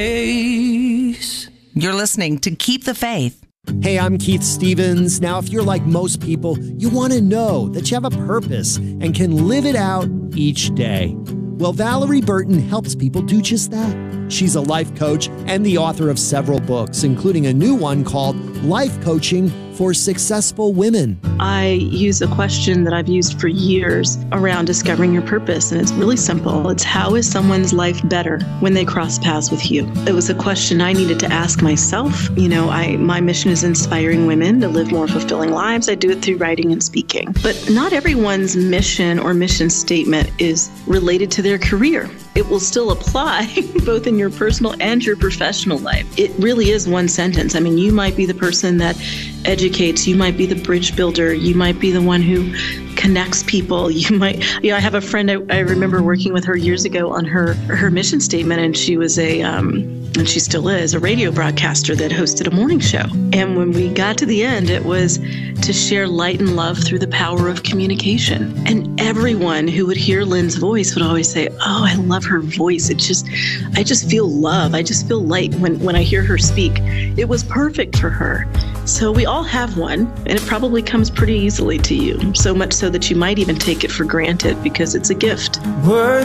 You're listening to Keep the Faith. Hey, I'm Keith Stevens. Now, if you're like most people, you want to know that you have a purpose and can live it out each day. Well, Valerie Burton helps people do just that. She's a life coach and the author of several books, including a new one called Life Coaching for Successful Women. I use a question that I've used for years around discovering your purpose, and it's really simple. It's how is someone's life better when they cross paths with you? It was a question I needed to ask myself. My mission is inspiring women to live more fulfilling lives. I do it through writing and speaking. But not everyone's mission or mission statement is related to their career. It will still apply both in your personal and your professional life. It really is one sentence. I mean, you might be the person that educates, you might be the bridge builder, you might be the one who connects people. I have a friend, I remember working with her years ago on her mission statement, and she was and she still is, a radio broadcaster that hosted a morning show. And when we got to the end, it was to share light and love through the power of communication. And everyone who would hear Lynn's voice would always say, oh, I love her voice. I just feel love. I just feel light when I hear her speak. It was perfect for her. So we all have one, and it probably comes pretty easily to you, so much so that you might even take it for granted because it's a gift.